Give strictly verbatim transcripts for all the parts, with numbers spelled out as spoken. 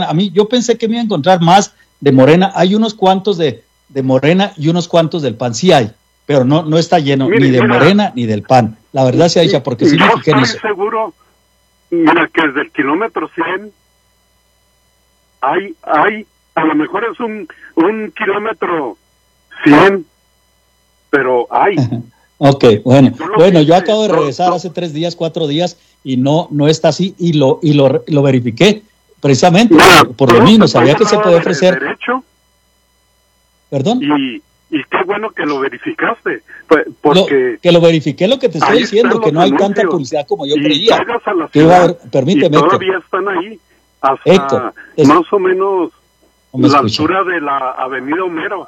Morena. A mí, yo pensé que me iba a encontrar más de Morena. Hay unos cuantos de, de Morena y unos cuantos del P A N, sí hay, pero no, no está lleno Mire, ni de mira, Morena ni del P A N. La verdad sea dicha, porque sí me fijé en eso. Yo estoy seguro, mira, que desde el kilómetro cien hay, hay, a lo mejor es un, un kilómetro cien, pero hay. Ok, bueno, bueno, yo viste, acabo de regresar no, hace tres días, cuatro días, y no, no está así, y lo, y lo, lo verifiqué, precisamente, mira, por, por lo mismo, sabía que se podía ofrecer. De derecho, ¿Perdón? Y, y qué bueno que lo verificaste, porque... Lo, que lo verifiqué lo que te estoy diciendo, que no hay anuncios, tanta publicidad como yo y creía. A la Que iba a ciudad, haber, permíteme, y todavía Héctor. están ahí, hasta Héctor, es, más o menos no la altura de la avenida Homero.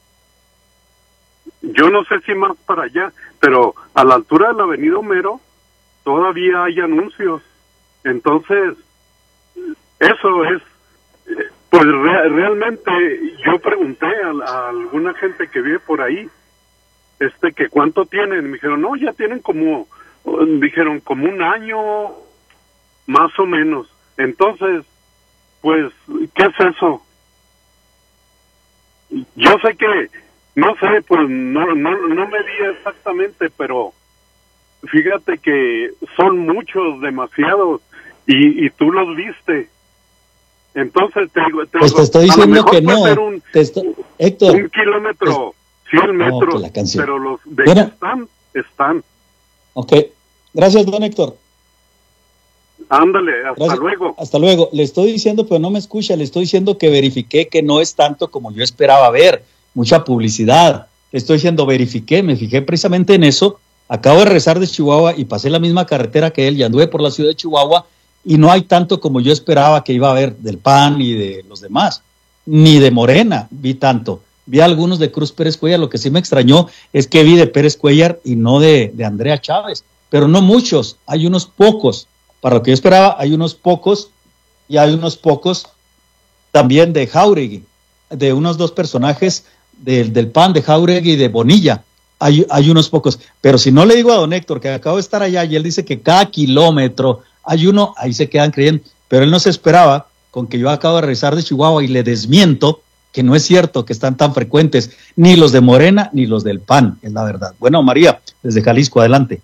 Yo no sé si más para allá, pero a la altura de la avenida Homero todavía hay anuncios. Entonces, eso es, pues re, realmente yo pregunté a, a alguna gente que vive por ahí, este, que cuánto tienen. Me dijeron, no, ya tienen como, dijeron, como un año, más o menos. Entonces, pues, ¿qué es eso? Yo sé que, no sé, pues, no, no, no me di exactamente, pero fíjate que son muchos, demasiados, y, y tú los viste. Entonces, te digo, te, pues te estoy diciendo que no. Un, estoy, Héctor, un kilómetro, cien metros, no, pues pero los de bueno, que están, están. Ok, gracias, don Héctor. Ándale, hasta Gracias. luego. Hasta luego. Le estoy diciendo, pero no me escucha, le estoy diciendo que verifiqué que no es tanto como yo esperaba ver. Mucha publicidad. Le estoy diciendo, verifiqué, me fijé precisamente en eso. Acabo de regresar de Chihuahua y pasé la misma carretera que él y anduve por la ciudad de Chihuahua y no hay tanto como yo esperaba que iba a haber del P A N y de los demás. Ni de Morena vi tanto. Vi a algunos de Cruz Pérez Cuellar. Lo que sí me extrañó es que vi de Pérez Cuellar y no de, de Andrea Chávez. Pero no muchos, hay unos pocos. Para lo que yo esperaba, hay unos pocos y hay unos pocos también de Jáuregui, de unos dos personajes del, del P A N, de Jáuregui y de Bonilla. Hay, hay unos pocos. Pero si no le digo a don Héctor que acabo de estar allá y él dice que cada kilómetro hay uno, ahí se quedan creyendo. Pero él no se esperaba con que yo acabo de regresar de Chihuahua y le desmiento que no es cierto que están tan frecuentes ni los de Morena ni los del P A N, es la verdad. Bueno, María, desde Jalisco, adelante.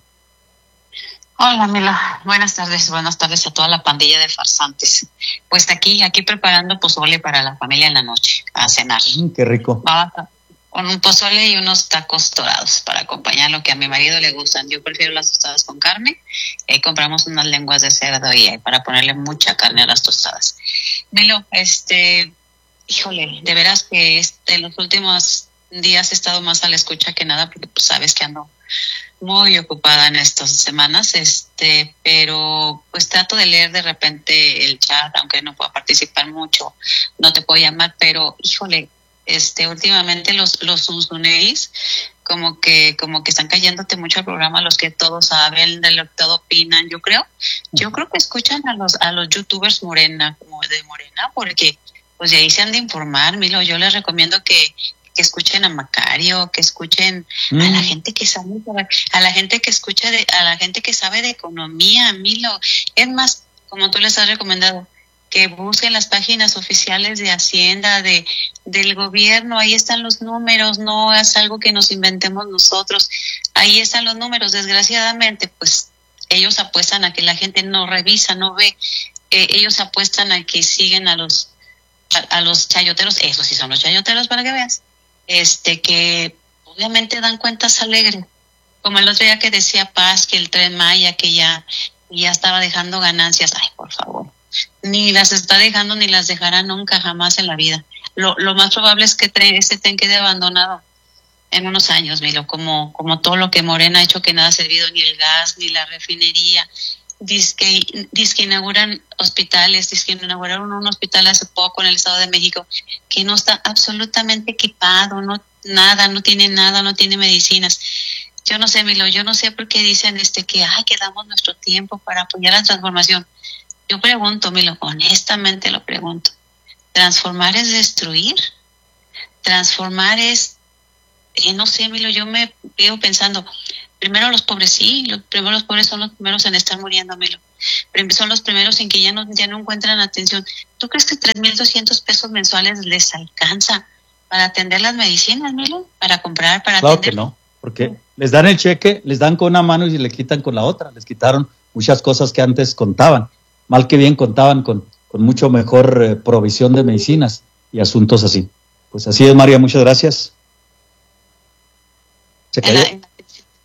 Hola, Mila. Buenas tardes. Buenas tardes a toda la pandilla de farsantes. Pues aquí, aquí preparando pozole para la familia en la noche, a cenar. Mm, qué rico. Vamos a, con un pozole y unos tacos dorados para acompañar lo que a mi marido le gustan. Yo prefiero las tostadas con carne. Ahí compramos unas lenguas de cerdo y ahí para ponerle mucha carne a las tostadas. Milo, este, híjole, de veras que este, en los últimos días he estado más a la escucha que nada porque pues sabes que ando muy ocupada en estas semanas, este, pero pues trato de leer de repente el chat, aunque no pueda participar mucho, no te puedo llamar, pero híjole, este, últimamente los los usuneis como que como que están cayéndote mucho al programa, los que todo saben, de lo que todo opinan, yo creo, yo creo que escuchan a los a los youtubers Morena, como de Morena, porque pues de ahí se han de informar, Milo, yo les recomiendo que que escuchen a Macario, que escuchen mm. a la gente que sabe, a la gente que escucha, de, a la gente que sabe de economía, Milo. Es más, como tú les has recomendado, que busquen las páginas oficiales de Hacienda, de del gobierno, ahí están los números, no es algo que nos inventemos nosotros, ahí están los números. Desgraciadamente, pues ellos apuestan a que la gente no revisa, no ve, eh, ellos apuestan a que siguen a los a, a los chayoteros, esos sí son los chayoteros para que veas. Este, que obviamente dan cuentas alegres, como el otro día que decía Paz que el Tren Maya que ya, ya estaba dejando ganancias. Ay, por favor, ni las está dejando ni las dejará nunca, jamás en la vida. Lo, lo más probable es que tren, ese tren quede abandonado en unos años, Milo, como, como todo lo que Morena ha hecho, que nada ha servido, ni el gas, ni la refinería. Dice que, dice que inauguran hospitales, dice que inauguraron un hospital hace poco en el Estado de México que no está absolutamente equipado, no nada, no tiene nada, no tiene medicinas. Yo no sé, Milo, yo no sé por qué dicen este que ay, que damos nuestro tiempo para apoyar la transformación. Yo pregunto, Milo, honestamente lo pregunto. ¿Transformar es destruir? ¿Transformar es, eh, no sé, Milo, yo me veo pensando, primero los pobres sí, los, primero los pobres son los primeros en estar muriendo, Milo. pero son los primeros en que ya no, ya no encuentran atención. ¿Tú crees que tres mil doscientos pesos mensuales les alcanza para atender las medicinas, Milo? ¿Para comprar, para claro atender? Claro que no, porque les dan el cheque, les dan con una mano y le quitan con la otra. Les quitaron muchas cosas que antes contaban. Mal que bien contaban con, con mucho mejor eh, provisión de medicinas y asuntos así. Pues así es, María, muchas gracias. ¿Se cayó? En la, en la...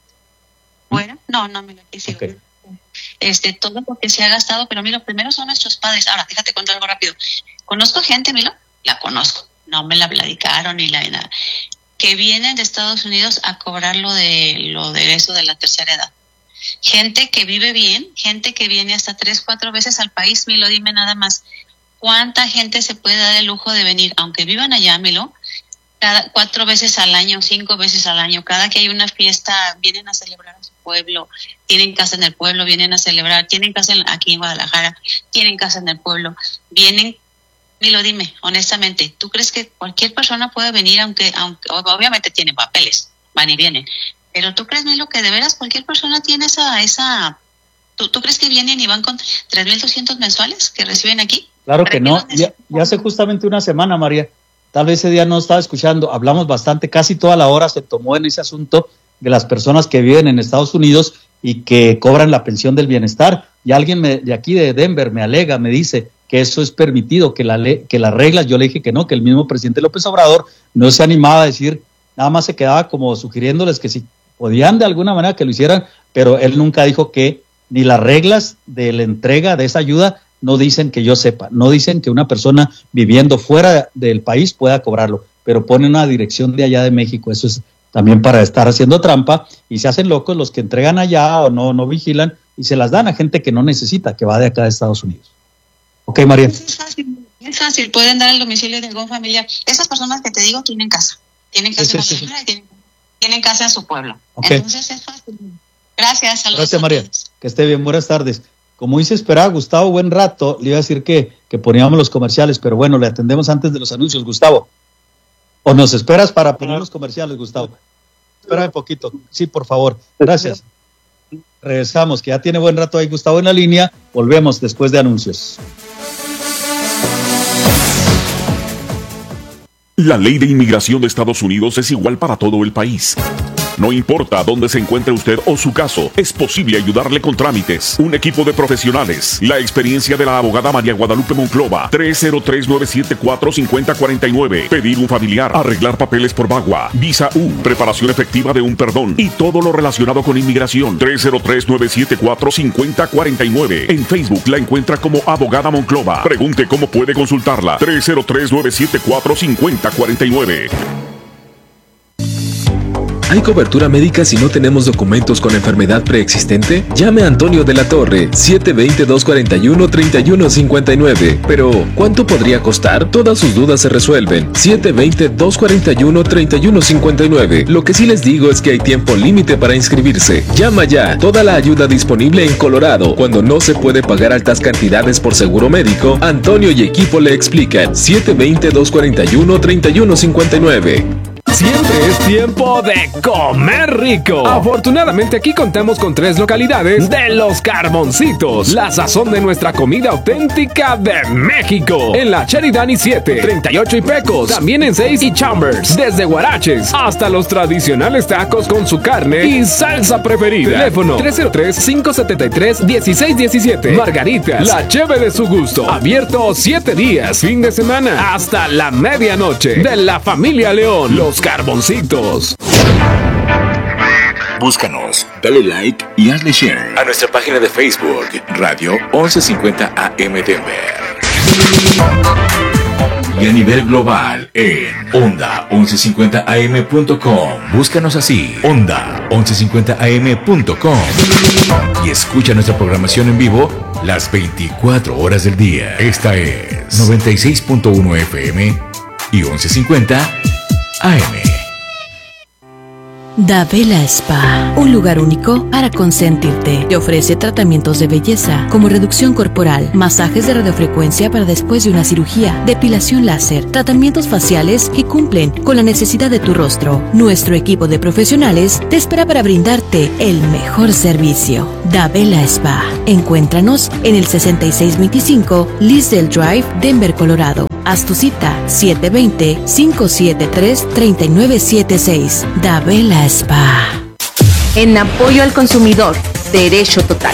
Bueno, no, no me lo quise. Okay. Este, todo lo que se ha gastado, pero mira, primero son nuestros padres. Ahora, déjate contar algo rápido. Conozco gente, Milo, la conozco, no me la platicaron ni la de nada, que vienen de Estados Unidos a cobrar lo de lo de eso de la tercera edad. Gente que vive bien, gente que viene hasta tres, cuatro veces al país. Milo, dime nada más, ¿cuánta gente se puede dar el lujo de venir, aunque vivan allá, Milo, cada cuatro veces al año, cinco veces al año, cada que hay una fiesta, vienen a celebrar a su pueblo, tienen casa en el pueblo, vienen a celebrar, tienen casa en, aquí en Guadalajara, tienen casa en el pueblo, vienen, Milo, dime, honestamente, ¿tú crees que cualquier persona puede venir, aunque, aunque obviamente tienen papeles, van y vienen, pero tú crees, Milo, que de veras cualquier persona tiene esa, esa, ¿tú, tú crees que vienen y van con tres mil doscientos mensuales que reciben aquí? Claro que no, ya, ya hace justamente una semana, María. Tal vez ese día no estaba escuchando, hablamos bastante, casi toda la hora se tomó en ese asunto de las personas que viven en Estados Unidos y que cobran la pensión del bienestar. Y alguien me, de aquí de Denver me alega, me dice que eso es permitido, que, la ley, que las reglas, yo le dije que no, que el mismo presidente López Obrador no se animaba a decir, nada más se quedaba como sugiriéndoles que si podían de alguna manera que lo hicieran, pero él nunca dijo que ni las reglas de la entrega de esa ayuda no dicen que yo sepa, no dicen que una persona viviendo fuera del país pueda cobrarlo, pero ponen una dirección de allá de México. Eso es también para estar haciendo trampa y se hacen locos los que entregan allá o no, no vigilan y se las dan a gente que no necesita, que va de acá de Estados Unidos. Ok, María. Es fácil, es fácil, pueden dar el domicilio de algún familiar. Esas personas que te digo tienen casa, tienen casa, sí, sí, en sí, sí. Tienen, tienen casa en su pueblo. Okay. Entonces es fácil. Gracias. A los Gracias, María. Que esté bien, buenas tardes. Como dice esperaba Gustavo, buen rato, le iba a decir que, que poníamos los comerciales, pero bueno, le atendemos antes de los anuncios, Gustavo. ¿O nos esperas para poner los comerciales, Gustavo? Espérame poquito. Sí, por favor. Gracias. Regresamos, que ya tiene buen rato ahí Gustavo en la línea. Volvemos después de anuncios. La ley de inmigración de Estados Unidos es igual para todo el país. No importa dónde se encuentre usted o su caso, es posible ayudarle con trámites. Un equipo de profesionales. La experiencia de la abogada María Guadalupe Monclova. tres cero tres, nueve siete cuatro, cinco cero cuatro nueve. Pedir un familiar. Arreglar papeles por VAWA. Visa U. Preparación efectiva de un perdón. Y todo lo relacionado con inmigración. tres cero tres, nueve siete cuatro, cinco cero cuatro nueve. En Facebook la encuentra como abogada Monclova. Pregunte cómo puede consultarla. tres cero tres, nueve siete cuatro, cinco cero cuatro nueve. ¿Hay cobertura médica si no tenemos documentos con enfermedad preexistente? Llame a Antonio de la Torre, siete dos cero, dos cuatro uno, tres uno cinco nueve. Pero, ¿cuánto podría costar? Todas sus dudas se resuelven. siete dos cero, dos cuatro uno, tres uno cinco nueve. Lo que sí les digo es que hay tiempo límite para inscribirse. Llama ya. Toda la ayuda disponible en Colorado. Cuando no se puede pagar altas cantidades por seguro médico, Antonio y equipo le explican. siete dos cero, dos cuatro uno, tres uno cinco nueve. Siempre es tiempo de comer rico. Afortunadamente aquí contamos con tres localidades de Los Carboncitos, la sazón de nuestra comida auténtica de México. En la Sheridan y siete, treinta y ocho y Pecos, también en seis y Chambers, desde Huaraches hasta los tradicionales tacos con su carne y salsa preferida. Teléfono tres cero tres, cinco siete tres, uno seis uno siete. Margaritas, la cheve de su gusto. Abierto siete días, fin de semana, hasta la medianoche. De la familia León, Los Carboncitos. Búscanos, dale like y hazle share a nuestra página de Facebook, Radio once cincuenta A M Denver. Y a nivel global en onda once cincuenta A M punto com. Búscanos así, onda once cincuenta A M punto com. Y escucha nuestra programación en vivo las veinticuatro horas del día. Esta es noventa y seis punto uno F M y once cincuenta A M. Davela Spa, un lugar único para consentirte. Te ofrece tratamientos de belleza como reducción corporal, masajes de radiofrecuencia para después de una cirugía, depilación láser, tratamientos faciales que cumplen con la necesidad de tu rostro. Nuestro equipo de profesionales te espera para brindarte el mejor servicio. Davela Spa. Encuéntranos en el sesenta y seis veinticinco Lisdale Drive, Denver, Colorado. Haz tu cita siete dos cero, cinco siete tres, tres nueve siete seis. Davela Spa. En apoyo al consumidor, Derecho Total.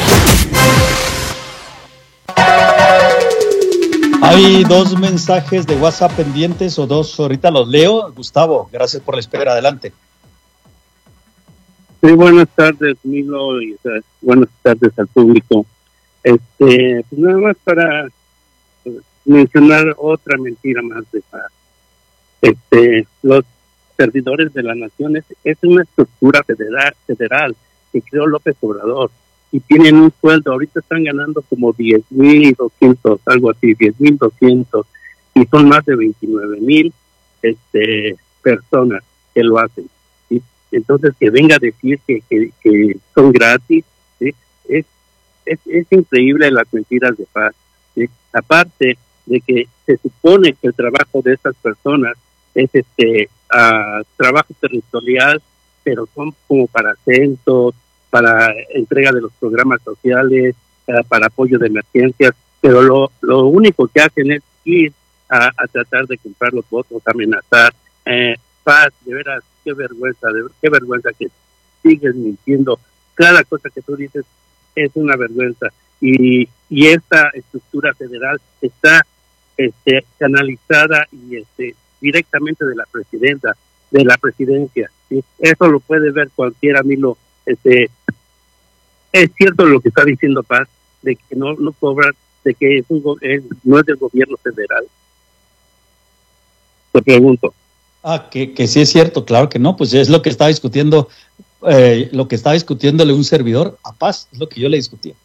Hay dos mensajes de WhatsApp pendientes o dos, ahorita los leo. Gustavo, gracias por la espera, adelante. Sí, buenas tardes, Milo, y uh, buenas tardes al público. Este, pues nada más para uh, mencionar otra mentira más de paz. Este, los servidores de la nación es, es una estructura federal, federal que creó López Obrador y tienen un sueldo, ahorita están ganando como diez mil doscientos, algo así, diez mil doscientos, y son más de veintinueve mil este, personas que lo hacen. ¿Sí? Entonces, que venga a decir que, que, que son gratis, ¿sí? es, es, es increíble las mentiras de paz. ¿Sí? Aparte de que se supone que el trabajo de estas personas es este uh, trabajo territorial, pero son como para censos, para entrega de los programas sociales, uh, para apoyo de emergencias, pero lo, lo único que hacen es ir a, a tratar de comprar los votos, amenazar. Eh, Paz, de veras, qué vergüenza, de, qué vergüenza que sigues mintiendo. Cada cosa que tú dices es una vergüenza. Y, y esta estructura federal está este, canalizada y este directamente de la presidenta, de la presidencia, ¿sí? Eso lo puede ver cualquiera, Milo. Este, es cierto lo que está diciendo Paz, de que no, no cobran, de que es un, es, no es del gobierno federal. Te pregunto. Ah, que, que sí es cierto, claro que no, pues es lo que está discutiendo, eh, lo que está discutiéndole un servidor a Paz, es lo que yo le discutía.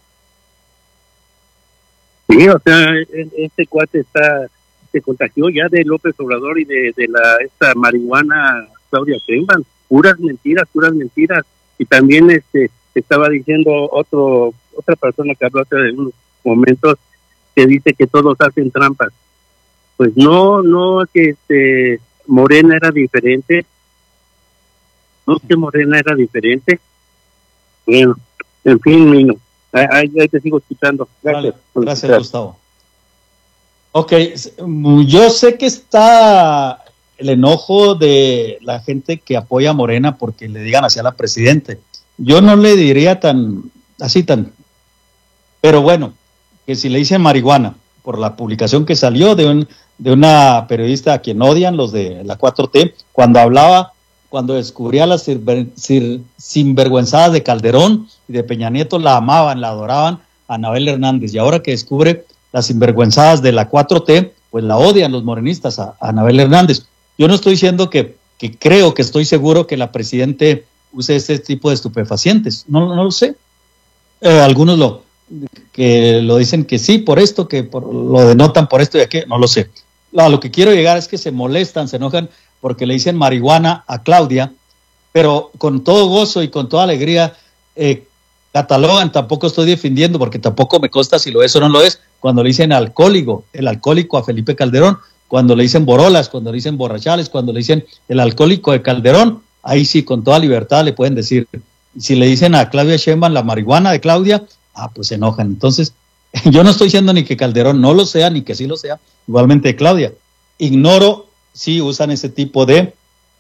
Sí, o sea, este cuate está, se contagió ya de López Obrador y de, de la esta marihuana Claudia Sheinbaum, puras mentiras, puras mentiras. Y también este estaba diciendo otro otra persona que habló hace unos momentos que dice que todos hacen trampas. Pues no, no, que este Morena era diferente. No, que Morena era diferente. Bueno, en fin, Mino. Ahí, ahí te sigo escuchando. Gracias. Vale, gracias, Gustavo. Ok, yo sé que está el enojo de la gente que apoya a Morena porque le digan así a la presidente. Yo no le diría tan, así tan, pero bueno, que si le dicen marihuana por la publicación que salió de un de una periodista a quien odian los de la cuatro T, cuando hablaba, cuando descubría las sinvergüenzadas de Calderón y de Peña Nieto, la amaban, la adoraban a Anabel Hernández, y ahora que descubre las sinvergüenzadas de la cuatro T, pues la odian los morenistas a, a Anabel Hernández. Yo no estoy diciendo que, que creo, que estoy seguro que la presidente use este tipo de estupefacientes, no, no lo sé. Eh, algunos lo que lo dicen que sí, por esto, que por, lo denotan por esto y aquello, no lo sé. A lo que quiero llegar es que se molestan, se enojan porque le dicen marihuana a Claudia, pero con todo gozo y con toda alegría eh, catalogan, tampoco estoy defendiendo porque tampoco me consta si lo es o no lo es, cuando le dicen alcohólico, el alcohólico a Felipe Calderón, cuando le dicen borolas, cuando le dicen borrachales, cuando le dicen el alcohólico de Calderón, ahí sí con toda libertad le pueden decir. Si le dicen a Claudia Sheinbaum la marihuana de Claudia, ah, pues se enojan. Entonces, yo no estoy diciendo ni que Calderón no lo sea, ni que sí lo sea, igualmente de Claudia. Ignoro si usan ese tipo de,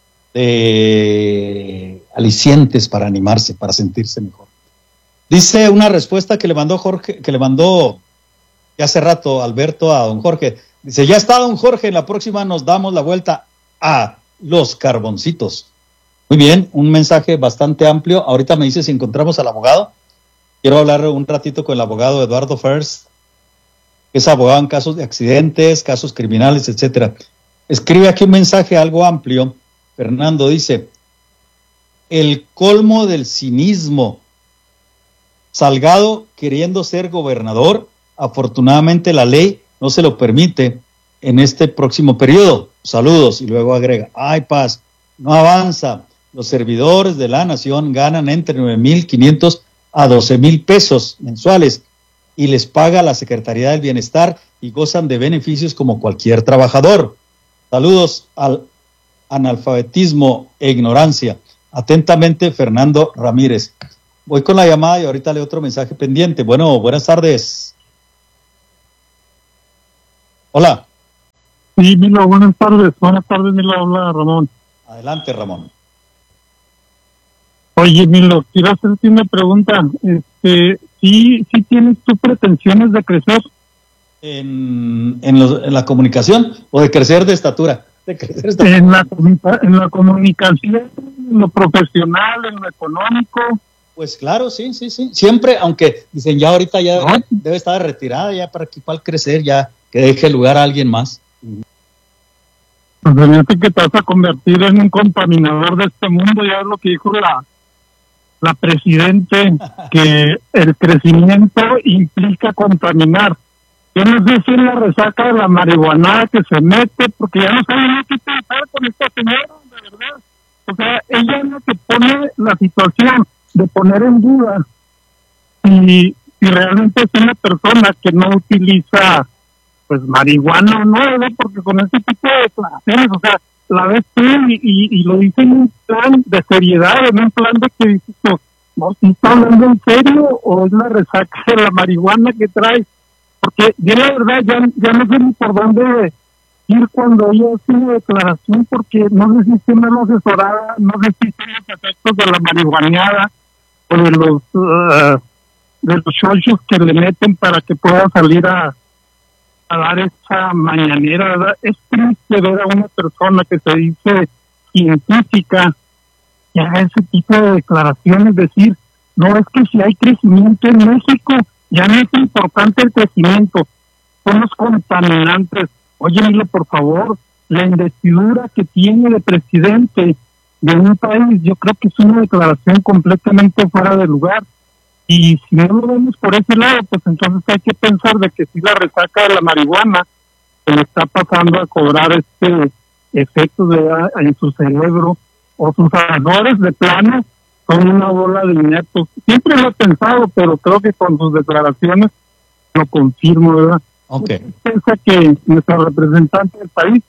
de alicientes para animarse, para sentirse mejor. Dice una respuesta que le mandó Jorge, que le mandó ya hace rato Alberto a don Jorge. Dice, ya está don Jorge, en la próxima nos damos la vuelta a los carboncitos. Muy bien, un mensaje bastante amplio. Ahorita me dice si encontramos al abogado. Quiero hablar un ratito con el abogado Eduardo First, que es abogado en casos de accidentes, casos criminales, etcétera. Escribe aquí un mensaje algo amplio. Fernando dice, el colmo del cinismo. Salgado queriendo ser gobernador, afortunadamente la ley no se lo permite en este próximo periodo. Saludos. Y luego agrega, ay, Paz, no avanza. los servidores de la nación ganan entre nueve mil quinientos a doce mil pesos mensuales y les paga la Secretaría del Bienestar y gozan de beneficios como cualquier trabajador. Saludos al analfabetismo e ignorancia. Atentamente, Fernando Ramírez. Voy con la llamada y ahorita leo otro mensaje pendiente. Bueno, buenas tardes. Hola. Sí, Milo, buenas tardes. Buenas tardes, Milo. Habla Ramón. Adelante, Ramón. Oye, Milo, quiero hacerte una pregunta. Este, ¿sí, sí tienes tú pretensiones de crecer? ¿En, en, los, en la comunicación o de crecer de estatura? De crecer de estatura. En la, en la comunicación, en lo profesional, en lo económico. Pues claro, sí, sí, sí. Siempre, aunque dicen ya ahorita ya ¿no? debe estar retirada, ya para que para crecer, ya que deje lugar a alguien más. Pues me dice que te vas a convertir en un contaminador de este mundo, ya es lo que dijo la la presidente, que el crecimiento implica contaminar. Yo no sé si es la resaca de la marihuana que se mete, porque ya no saben qué pensar con esta señora, de verdad. O sea, ella es la que pone la situación de poner en duda si, si realmente es una persona que no utiliza pues marihuana o no, ¿verdad? Porque con ese tipo de declaraciones, o sea, la ves tú y, y, y lo dice en un plan de seriedad, en un plan de que dices, no, si está hablando en serio o es la resaca de la marihuana que trae, porque yo la verdad ya, ya no sé ni por dónde ir cuando ella hace una declaración, porque no sé si está mal asesorada, no sé si son los efectos de la marihuaneada o de los uh, de los chochos que le meten para que pueda salir a a dar esa mañanera, ¿verdad? Es triste ver a una persona que se dice científica y haga ese tipo de declaraciones, decir, no, es que si hay crecimiento en México, ya no es importante el crecimiento, son los contaminantes. Oye, Milo, por favor, la investidura que tiene de presidente de un país, yo creo que es una declaración completamente fuera de lugar. Y si no lo vemos por ese lado, pues entonces hay que pensar de que si la resaca de la marihuana se le está pasando a cobrar este efecto de, en su cerebro, o sus asesores de plano son una bola de ineptos. Siempre lo he pensado, pero creo que con sus declaraciones lo confirmo, ¿verdad? Okay. Piensa que nuestra representante del país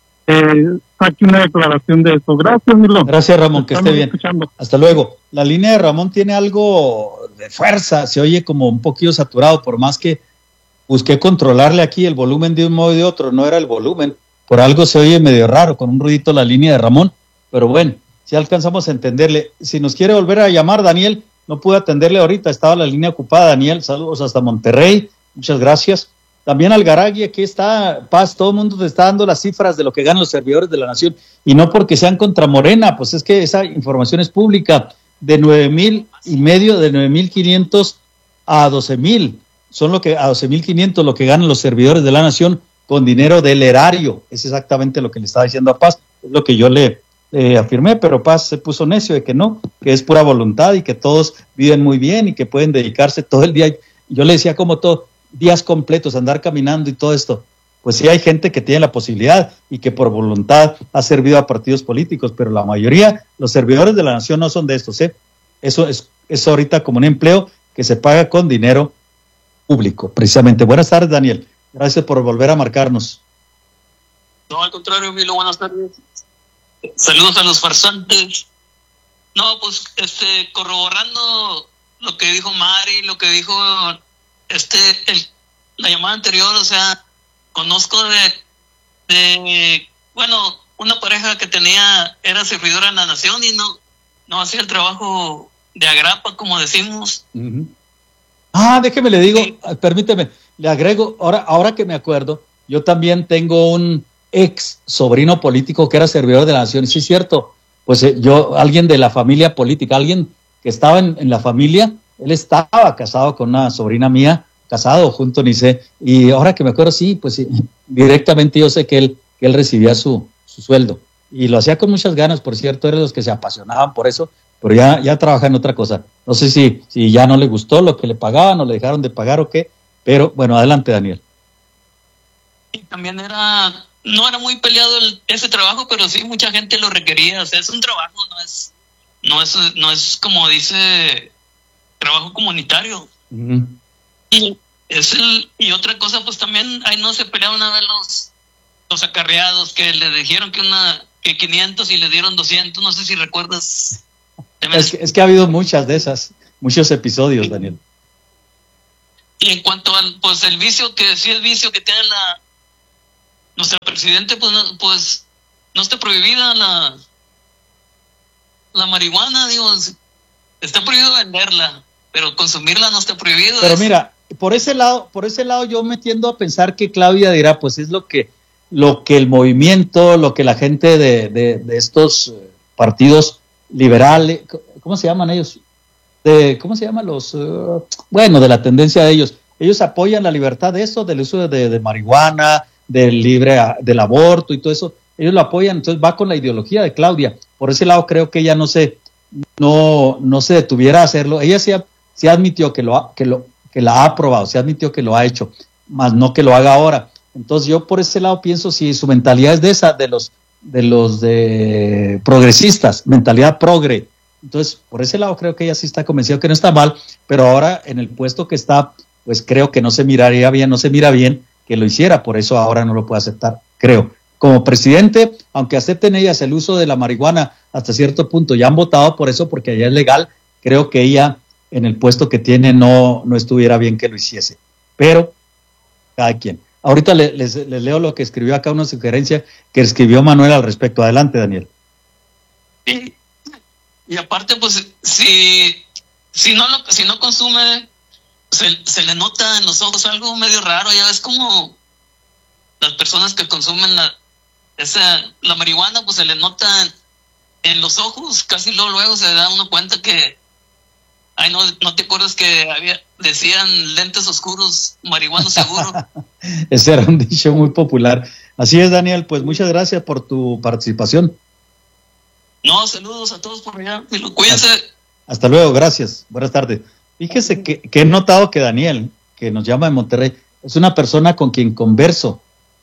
eh, saque una declaración de eso. Gracias, Milo. Gracias, Ramón, que esté bien. Escuchando. Hasta luego. La línea de Ramón tiene algo de fuerza, se oye como un poquito saturado, por más que busqué controlarle aquí el volumen de un modo y de otro, no era el volumen, por algo se oye medio raro, con un ruidito la línea de Ramón, pero bueno, si alcanzamos a entenderle. Si nos quiere volver a llamar, Daniel, no pude atenderle ahorita, estaba la línea ocupada. Daniel, saludos hasta Monterrey, muchas gracias. También Algaragui, aquí está, Paz, todo el mundo te está dando las cifras de lo que ganan los servidores de la nación, y no porque sean contra Morena, pues es que esa información es pública, de nueve mil y medio, de nueve mil quinientos a doce mil, son lo que, a doce mil quinientos lo que ganan los servidores de la nación con dinero del erario, es exactamente lo que le estaba diciendo a Paz, es lo que yo le eh, afirmé, pero Paz se puso necio de que no, que es pura voluntad y que todos viven muy bien y que pueden dedicarse todo el día. Yo le decía como todo, días completos, andar caminando y todo esto. Pues sí hay gente que tiene la posibilidad y que por voluntad ha servido a partidos políticos, pero la mayoría, los servidores de la nación no son de estos, ¿eh? Eso es, es ahorita como un empleo que se paga con dinero público, precisamente. Buenas tardes, Daniel. Gracias por volver a marcarnos. No, al contrario, Milo, buenas tardes. Saludos a los farsantes. No, pues, este, corroborando lo que dijo Mari, lo que dijo este, el, la llamada anterior, o sea, conozco de, de, bueno, una pareja que tenía, era servidora en la nación y no, no hacía el trabajo de agrapa, como decimos. Uh-huh. Ah, déjeme le digo, sí. Permíteme, le agrego, ahora, ahora que me acuerdo, yo también tengo un ex sobrino político que era servidor de la nación, y sí es cierto, pues eh, yo, alguien de la familia política, alguien que estaba en, en la familia, él estaba casado con una sobrina mía, casado junto, ni sé, y ahora que me acuerdo, sí, pues sí, directamente yo sé que él, que él recibía su, su sueldo, y lo hacía con muchas ganas, por cierto, eran los que se apasionaban por eso, pero ya, ya trabaja en otra cosa, no sé si, si ya no le gustó lo que le pagaban, o le dejaron de pagar o qué, pero bueno, adelante, Daniel. y también era, no era muy peleado el, ese trabajo, pero sí mucha gente lo requería. O sea, es un trabajo, no es, no es, no es como dice, trabajo comunitario. Uh-huh. Y es el, y otra cosa, pues también ahí no se pelearon una vez los, los acarreados que le dijeron que una, que quinientos y le dieron doscientos, no sé si recuerdas. Es que, es que ha habido muchas de esas, muchos episodios, Daniel. Y en cuanto al, pues el vicio, que sí es vicio que tiene la, nuestra presidente, pues no, pues no está prohibida la, la marihuana, digo, está prohibido venderla, pero consumirla no está prohibido. Pero es, mira, por ese lado, por ese lado yo me tiendo a pensar que Claudia dirá, pues es lo que, lo que el movimiento, lo que la gente de, de, de estos partidos liberales, ¿cómo se llaman ellos? De, ¿Cómo se llaman los? Uh, bueno, de la tendencia de ellos. Ellos apoyan la libertad de eso, del uso de, de marihuana, del libre, del aborto y todo eso. Ellos lo apoyan, entonces va con la ideología de Claudia. Por ese lado creo que ella no se, no, no se detuviera a hacerlo. Ella sí, sí admitió que lo, ha, que lo, que la ha aprobado, sí admitió que lo ha hecho, más no que lo haga ahora. Entonces yo por ese lado pienso, si su mentalidad es de esa, de los de los de progresistas, mentalidad progre. Entonces, por ese lado creo que ella sí está convencida que no está mal, pero ahora en el puesto que está, pues creo que no se miraría bien, no se mira bien que lo hiciera, por eso ahora no lo puede aceptar, creo. Como presidente, aunque acepten ellas el uso de la marihuana hasta cierto punto, ya han votado por eso porque allá es legal, creo que ella en el puesto que tiene no, no estuviera bien que lo hiciese, pero cada quien. Ahorita les, les, les leo lo que escribió acá, una sugerencia que escribió Manuel al respecto. Adelante, Daniel. Sí. Y aparte, pues, si, si, no, lo, si no consume, se, se le nota en los ojos algo medio raro. Ya ves como las personas que consumen la, esa, la marihuana, pues se le nota en, en los ojos, casi luego, luego se da uno cuenta que, ay, no, no te acuerdas que había, decían lentes oscuros, marihuana seguro. Ese era un dicho muy popular. Así es, Daniel, pues muchas gracias por tu participación. No, saludos a todos por allá, cuídense. Hasta, hasta luego, gracias, buenas tardes. Fíjese que, que he notado que Daniel, que nos llama de Monterrey, es una persona con quien converso,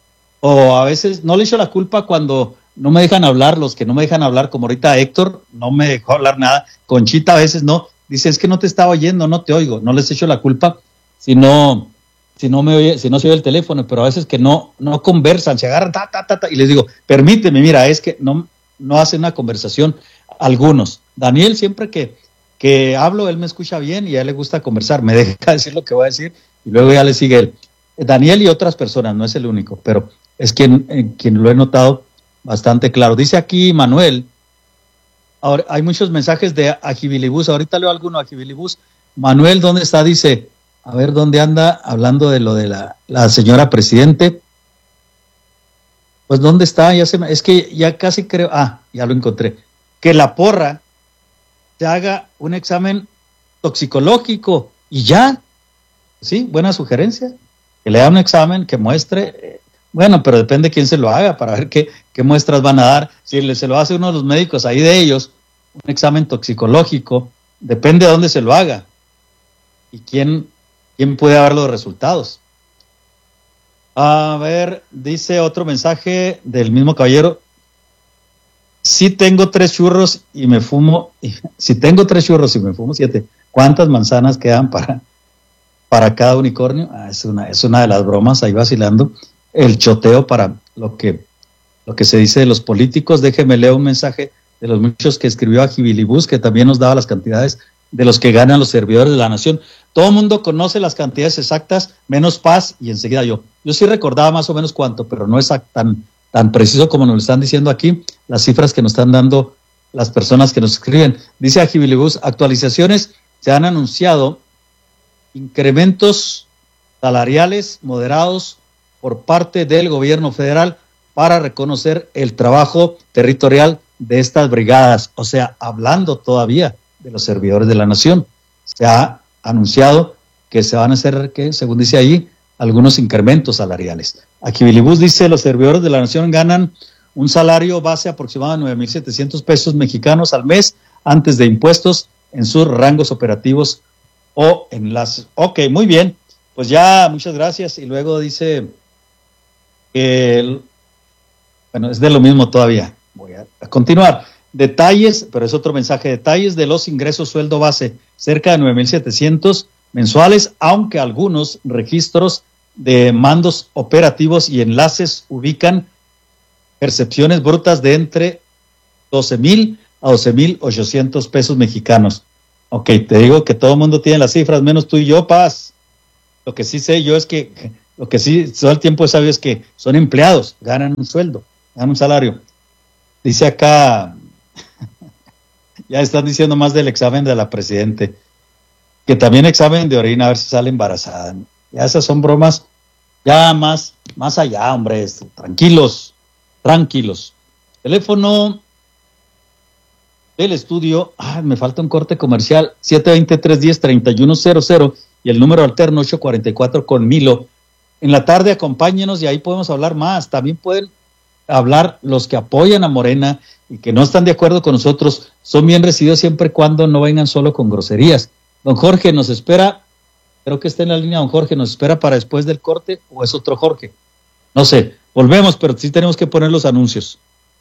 o a veces no le echo la culpa cuando no me dejan hablar, los que no me dejan hablar, como ahorita Héctor, no me dejó hablar nada, Conchita a veces no, dice, es que no te estaba oyendo, no te oigo, no les echo la culpa si no, si no me oye, si no se oye el teléfono, pero a veces que no, no conversan, se agarran, ta, ta, ta, ta, y les digo, permíteme, mira, es que no, no hacen una conversación, algunos. Daniel, siempre que, que hablo, él me escucha bien y a él le gusta conversar, me deja decir lo que voy a decir y luego ya le sigue él. Daniel y otras personas, no es el único, pero es quien, eh, quien lo he notado bastante claro. Dice aquí Manuel, ahora hay muchos mensajes de Ajibilibus, ahorita leo alguno Ajibilibus. Manuel, ¿dónde está? Dice, a ver dónde anda, hablando de lo de la, la señora presidente. Pues ¿dónde está? Ya se me, es que ya casi creo, ah, ya lo encontré, que la porra se haga un examen toxicológico y ya, sí, buena sugerencia, que le haga un examen que muestre, eh, bueno, pero depende de quién se lo haga para ver qué, qué muestras van a dar, si le, se lo hace uno de los médicos ahí de ellos, un examen toxicológico, depende de dónde se lo haga y quién, quién puede dar los resultados. A ver, dice otro mensaje del mismo caballero. Si tengo tres churros y me fumo, si tengo tres churros y me fumo siete, ¿cuántas manzanas quedan para, para cada unicornio? Ah, es una, es una de las bromas ahí vacilando. El choteo para lo que, lo que se dice de los políticos. Déjeme leer un mensaje de los muchos que escribió Ajibilibus, que también nos daba las cantidades de los que ganan los servidores de la nación. Todo el mundo conoce las cantidades exactas, menos Paz y enseguida yo. Yo sí recordaba más o menos cuánto, pero no es tan, tan preciso como nos lo están diciendo aquí, las cifras que nos están dando las personas que nos escriben. Dice Ajibilibus, actualizaciones, se han anunciado incrementos salariales moderados por parte del gobierno federal para reconocer el trabajo territorial de estas brigadas. O sea, hablando todavía de los servidores de la nación, se ha anunciado que se van a hacer, que según dice allí, algunos incrementos salariales. Ajibilibus dice, los servidores de la nación ganan un salario base aproximado de nueve mil setecientos pesos mexicanos al mes antes de impuestos en sus rangos operativos o enlaces. Ok, muy bien, pues ya, muchas gracias. Y luego dice El, bueno, es de lo mismo todavía. Voy a, a continuar. Detalles, pero es otro mensaje. Detalles de los ingresos sueldo base, cerca de nueve mil setecientos mensuales, aunque algunos registros de mandos operativos y enlaces ubican percepciones brutas de entre doce mil a doce mil ochocientos pesos mexicanos. Ok, te digo que todo el mundo tiene las cifras, menos tú y yo, Paz. Lo que sí sé yo es que, lo que sí todo el tiempo he sabido es que son empleados, ganan un sueldo, ganan un salario. Dice acá, ya están diciendo más del examen de la Presidente, que también examen de orina, a ver si sale embarazada. Ya esas son bromas, ya más, más allá, hombre, tranquilos, tranquilos. Teléfono del estudio, ah, me falta un corte comercial, siete dos cero, tres uno cero, tres uno cero cero y el número alterno ocho cuatro cuatro con Milo. En la tarde acompáñenos y ahí podemos hablar más. También pueden hablar los que apoyan a Morena y que no están de acuerdo con nosotros, son bien recibidos siempre y cuando no vengan solo con groserías. Don Jorge nos espera, creo que está en la línea don Jorge, nos espera para después del corte o es otro Jorge. No sé, volvemos, pero sí tenemos que poner los anuncios.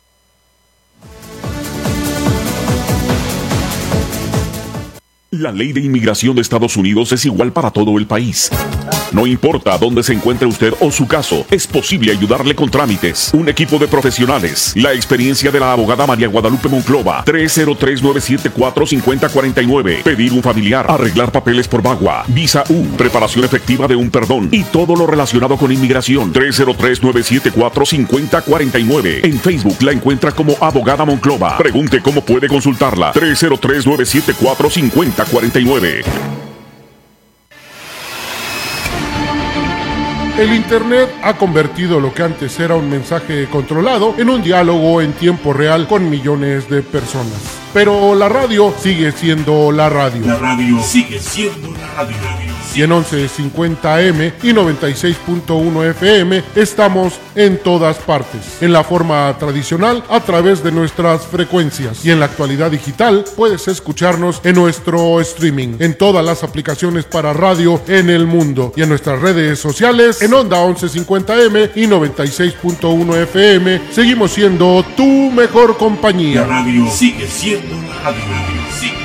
La ley de inmigración de Estados Unidos es igual para todo el país. No importa dónde se encuentre usted o su caso, es posible ayudarle con trámites. Un equipo de profesionales, la experiencia de la abogada María Guadalupe Monclova, tres cero tres, nueve siete cuatro, cinco cero cuatro nueve. Pedir un familiar, arreglar papeles por VAWA, Visa U, preparación efectiva de un perdón y todo lo relacionado con inmigración. tres cero tres, nueve siete cuatro, cinco cero cuatro nueve. En Facebook la encuentra como Abogada Monclova. Pregunte cómo puede consultarla. tres cero tres, nueve siete cuatro, cinco cero cuatro nueve. El Internet ha convertido lo que antes era un mensaje controlado en un diálogo en tiempo real con millones de personas. Pero la radio sigue siendo la radio. La radio sigue siendo la radio. Y en once cincuenta A M y noventa y seis punto uno F M estamos en todas partes. En la forma tradicional, a través de nuestras frecuencias. Y en la actualidad digital, puedes escucharnos en nuestro streaming, en todas las aplicaciones para radio en el mundo. Y en nuestras redes sociales, en Onda once cincuenta A M y noventa y seis punto uno F M, seguimos siendo tu mejor compañía. La radio sigue siendo la radio. Sigue.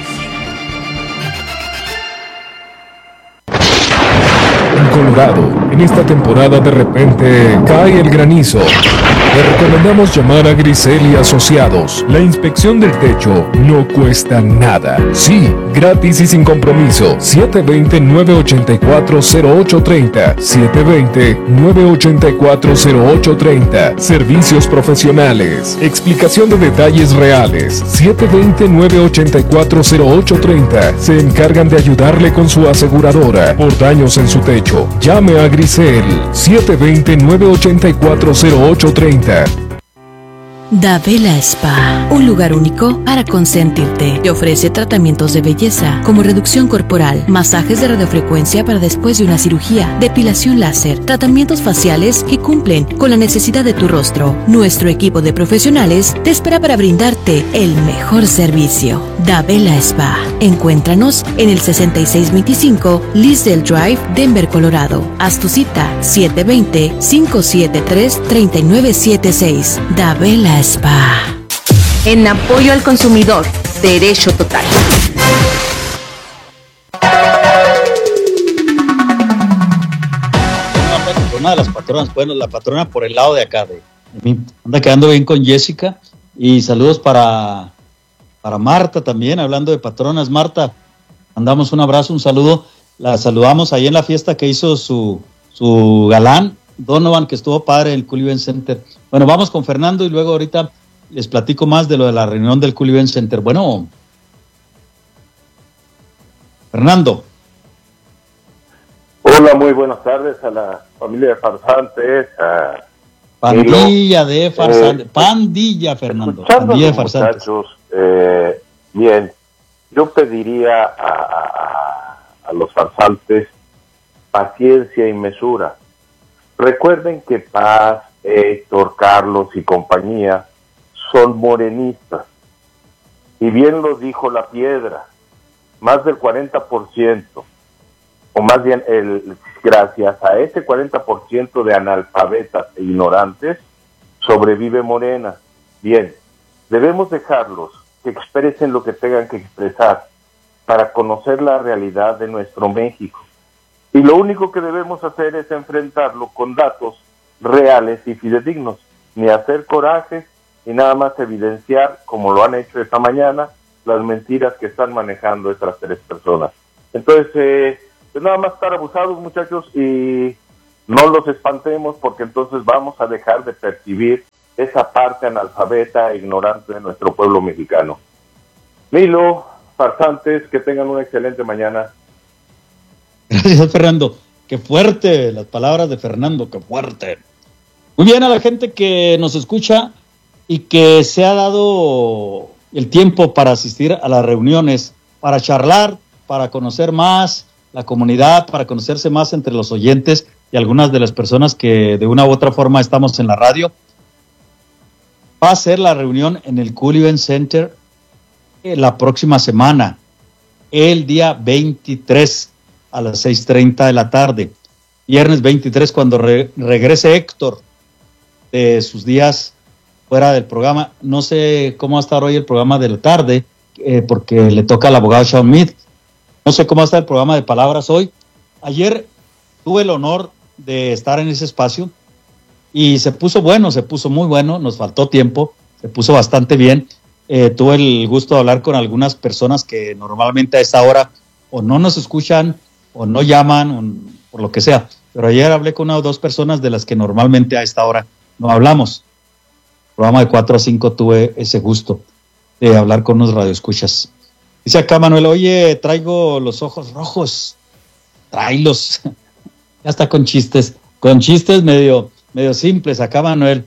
En Colorado, en esta temporada de repente cae el granizo. Le recomendamos llamar a Grisel y Asociados. La inspección del techo no cuesta nada. Sí, gratis y sin compromiso. siete dos cero, nueve ocho cuatro, cero ocho tres cero. siete dos cero, nueve ocho cuatro, cero ocho tres cero. Servicios profesionales. Explicación de detalles reales. siete dos cero, nueve ocho cuatro, cero ocho tres cero. Se encargan de ayudarle con su aseguradora por daños en su techo. Llame a Grisel. siete dos cero, nueve ocho cuatro, cero ocho tres cero. Davela Spa, un lugar único para consentirte. Te ofrece tratamientos de belleza como reducción corporal, masajes de radiofrecuencia para después de una cirugía, depilación láser, tratamientos faciales que cumplen con la necesidad de tu rostro. Nuestro equipo de profesionales te espera para brindarte el mejor servicio. Davela Spa. Encuéntranos en el sesenta y seis veinticinco Lisdale Drive, Denver, Colorado. Haz tu cita siete dos cero, cinco siete tres, tres nueve siete seis. Davela Spa. En apoyo al consumidor, derecho total. Una de las patronas, bueno, la patrona por el lado de acá, de, de mí, anda quedando bien con Jessica. Y saludos para, para Marta también, hablando de patronas. Marta, mandamos un abrazo, un saludo. La saludamos ahí en la fiesta que hizo su, su galán, Donovan, que estuvo padre en el Cool Event Center. Bueno, vamos con Fernando y luego ahorita les platico más de lo de la reunión del Cool Event Center. Bueno, Fernando. Hola, muy buenas tardes a la familia de farsantes. A Pandilla de farsantes. Eh, Pandilla, Fernando. Pandilla de farsantes. Muchachos, eh, bien, yo pediría a, a, a los farsantes paciencia y mesura. Recuerden que Paz, Héctor, Carlos y compañía son morenistas. Y bien lo dijo La Piedra, más del cuarenta por ciento, o más bien el gracias a ese cuarenta por ciento de analfabetas e ignorantes, sobrevive Morena. Bien, debemos dejarlos que expresen lo que tengan que expresar para conocer la realidad de nuestro México. Y lo único que debemos hacer es enfrentarlo con datos reales y fidedignos, ni hacer corajes, ni nada más evidenciar, como lo han hecho esta mañana, las mentiras que están manejando estas tres personas. Entonces, eh, pues nada más estar abusados, muchachos, y no los espantemos, porque entonces vamos a dejar de percibir esa parte analfabeta e ignorante de nuestro pueblo mexicano. Milo, farsantes, que tengan una excelente mañana. Gracias, Fernando. Qué fuerte las palabras de Fernando, qué fuerte. Muy bien, a la gente que nos escucha y que se ha dado el tiempo para asistir a las reuniones, para charlar, para conocer más la comunidad, para conocerse más entre los oyentes y algunas de las personas que de una u otra forma estamos en la radio. Va a ser la reunión en el Cool Event Center la próxima semana, el día veintitrés a las seis treinta de la tarde. Viernes veintitrés, cuando re- regrese Héctor de sus días fuera del programa. No sé cómo va a estar hoy el programa de la tarde, eh, porque le toca al abogado Sean Mead. No sé cómo va a estar el programa de palabras hoy. Ayer tuve el honor de estar en ese espacio y se puso bueno, se puso muy bueno, nos faltó tiempo, se puso bastante bien. Eh, tuve el gusto de hablar con algunas personas que normalmente a esta hora o no nos escuchan o no llaman, o por lo que sea. Pero ayer hablé con una o dos personas de las que normalmente a esta hora no hablamos. El programa de cuatro a cinco tuve ese gusto de hablar con unos radioescuchas. Dice acá Manuel, oye, traigo los ojos rojos. Tráelos. Ya está con chistes, con chistes medio, medio simples acá Manuel.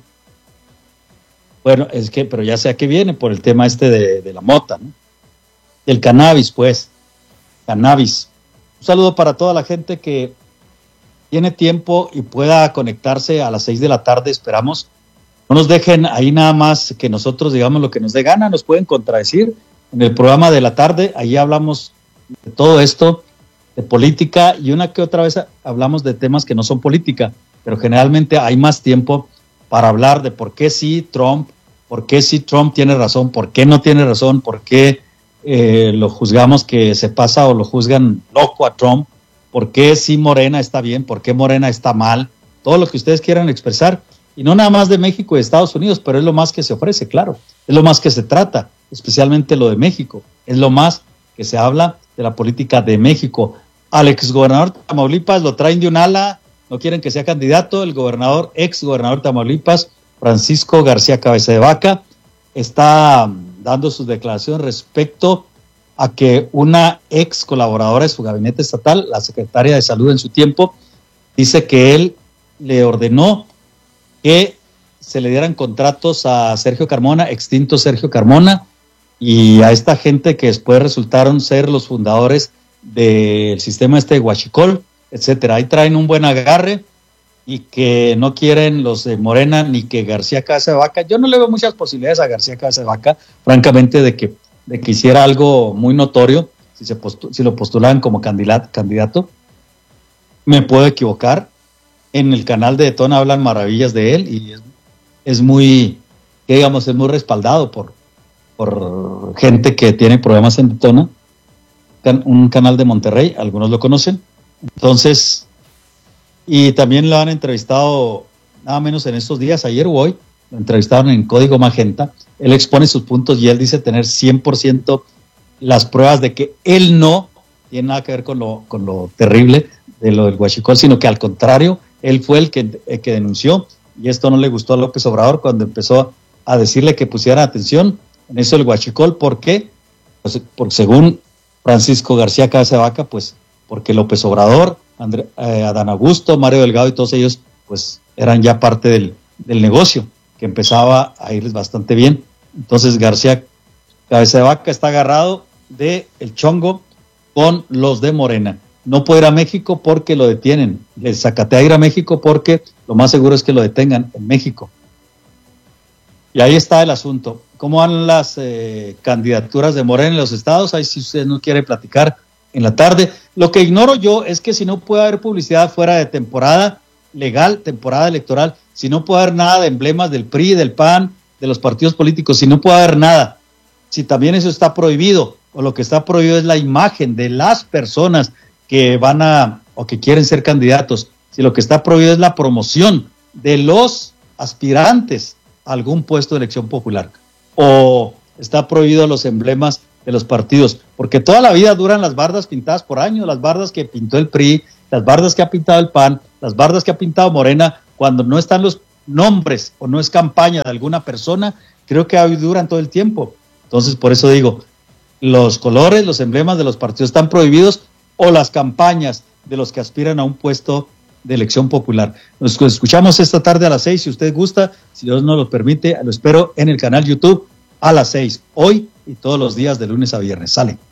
Bueno, es que, pero ya sé a qué viene por el tema este de, de la mota, ¿no? Del cannabis, pues. Cannabis. Un saludo para toda la gente que tiene tiempo y pueda conectarse a las seis de la tarde, esperamos. No nos dejen ahí nada más que nosotros digamos lo que nos dé gana, nos pueden contradecir. En el programa de la tarde, ahí hablamos de todo esto, de política, y una que otra vez hablamos de temas que no son política, pero generalmente hay más tiempo para hablar de por qué sí Trump, por qué sí Trump tiene razón, por qué no tiene razón, por qué Eh, lo juzgamos que se pasa o lo juzgan loco a Trump, por qué sí Morena está bien, por qué Morena está mal, todo lo que ustedes quieran expresar, y no nada más de México y Estados Unidos, pero es lo más que se ofrece, claro, es lo más que se trata, especialmente lo de México, es lo más que se habla de la política de México. Al exgobernador de Tamaulipas lo traen de un ala, no quieren que sea candidato, el gobernador, ex gobernador de Tamaulipas, Francisco García Cabeza de Vaca, está dando sus declaraciones respecto a que una ex colaboradora de su gabinete estatal, la secretaria de Salud en su tiempo, dice que él le ordenó que se le dieran contratos a Sergio Carmona, extinto Sergio Carmona, y a esta gente que después resultaron ser los fundadores del sistema este de Huachicol, etcétera. Ahí traen un buen agarre y que no quieren los de Morena ni que García Cabeza de Vaca. Yo no le veo muchas posibilidades a García Cabeza de Vaca, francamente, de que, de que hiciera algo muy notorio, si, se postu- si lo postulaban como candidato, candidato. Me puedo equivocar. En el canal de Detona hablan maravillas de él y es, es muy, que digamos, es muy respaldado por, por gente que tiene problemas en Detona, Can- un canal de Monterrey, algunos lo conocen. Entonces, y también lo han entrevistado nada menos en estos días, ayer o hoy, lo entrevistaron en Código Magenta. Él expone sus puntos y él dice tener cien por ciento las pruebas de que él no tiene nada que ver con lo, con lo terrible de lo del Huachicol, sino que al contrario, él fue el que, el que denunció, y esto no le gustó a López Obrador cuando empezó a decirle que pusiera atención en eso del Huachicol. ¿Por qué? Pues porque según Francisco García Cabeza de Vaca, pues porque López Obrador, André, eh, Adán Augusto, Mario Delgado y todos ellos, pues eran ya parte del, del negocio, que empezaba a irles bastante bien. Entonces García Cabeza de Vaca está agarrado de el chongo con los de Morena. No puede ir a México porque lo detienen. Le sacatea ir a México porque lo más seguro es que lo detengan en México. Y ahí está el asunto. ¿Cómo van las eh, candidaturas de Morena en los estados? Ahí si usted no quiere platicar en la tarde. Lo que ignoro yo es que si no puede haber publicidad fuera de temporada legal, temporada electoral, si no puede haber nada de emblemas del P R I, del P A N, de los partidos políticos, si no puede haber nada, si también eso está prohibido, o lo que está prohibido es la imagen de las personas que van a, o que quieren ser candidatos, si lo que está prohibido es la promoción de los aspirantes a algún puesto de elección popular, o está prohibido los emblemas de los partidos, porque toda la vida duran las bardas pintadas por años, las bardas que pintó el P R I, las bardas que ha pintado el P A N, las bardas que ha pintado Morena, cuando no están los nombres o no es campaña de alguna persona, creo que duran todo el tiempo. Entonces, por eso digo, los colores, los emblemas de los partidos están prohibidos, o las campañas de los que aspiran a un puesto de elección popular. Nos escuchamos esta tarde a las seis, si usted gusta, si Dios nos lo permite, lo espero en el canal YouTube a las seis, hoy y todos los días de lunes a viernes. Sale.